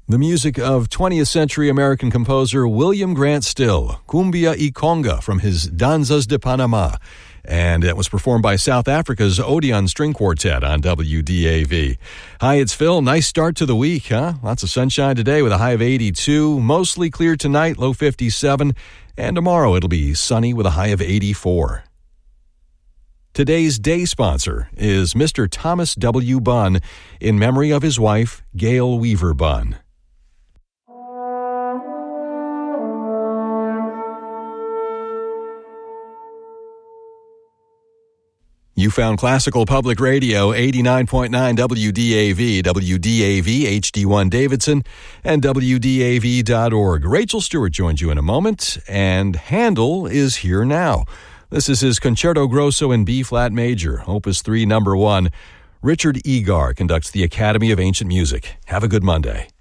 The music of 20th century American composer William Grant Still, Cumbia y Conga from his Danzas de Panama. And it was performed by South Africa's Odeon String Quartet on WDAV. Hi, it's Phil. Nice start to the week, huh? Lots of sunshine today with a high of 82. Mostly clear tonight, low 57. And tomorrow it'll be sunny with a high of 84. Today's day sponsor is Mr. Thomas W. Bunn in memory of his wife, Gail Weaver Bunn. You found Classical Public Radio, 89.9 WDAV, WDAV HD1 Davidson, and WDAV.org. Rachel Stewart joins you in a moment, and Handel is here now. This is his Concerto Grosso in B-flat major, Opus 3, number 1. Richard Egar conducts the Academy of Ancient Music. Have a good Monday.